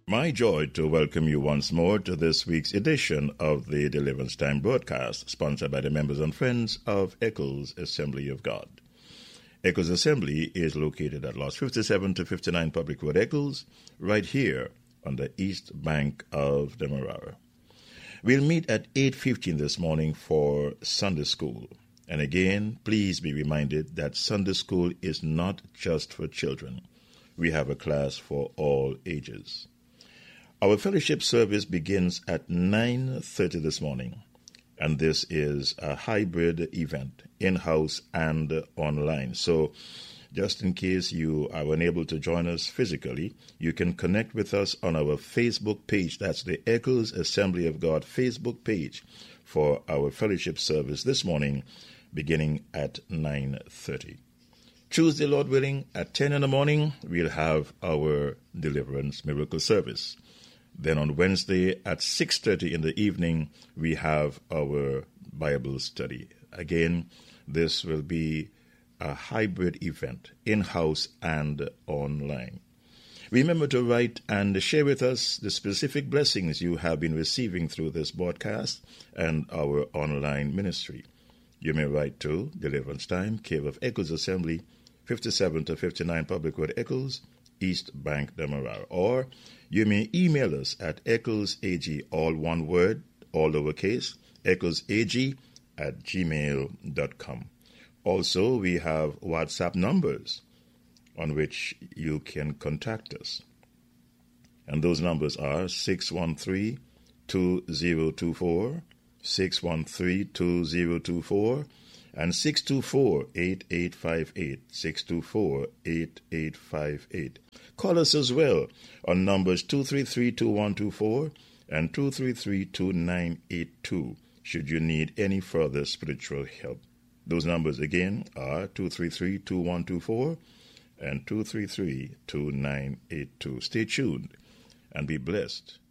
My joy to welcome you once more to this week's edition of the Deliverance Time broadcast, sponsored by the members and friends of Eccles Assembly of God. Eccles Assembly is located at Lots 57 to 59 Public Road, Eccles, right here on the east bank of the Demerara. We'll meet at 8:15 this morning for Sunday School. And again, please be reminded that Sunday School is not just for children. We have a class for all ages. Our fellowship service begins at 9:30 this morning, and this is a hybrid event, in-house and online. So just in case you are unable to join us physically, you can connect with us on our Facebook page. That's the Eccles Assembly of God Facebook page for our fellowship service this morning, beginning at 9:30. Tuesday, Lord willing, at 10 in the morning, we'll have our Deliverance Miracle Service. Then on Wednesday at 6:30 in the evening, we have our Bible study. Again, this will be a hybrid event, in-house and online. Remember to write and share with us the specific blessings you have been receiving through this broadcast and our online ministry. You may write to Deliverance Time, care of Eccles Assembly, 57 to 59 Public Road, Eccles, East Bank, Demerara. Or you may email us at EcklesAG, all one word, all lowercase, EcklesAG@gmail.com. Also, we have WhatsApp numbers on which you can contact us. And those numbers are 613-2024, 613-2024, and 624-8858, 624-8858. Call us as well on numbers 233-2124 and 233-2982 should you need any further spiritual help. Those numbers again are 233-2124 and 233-2982. Stay tuned and be blessed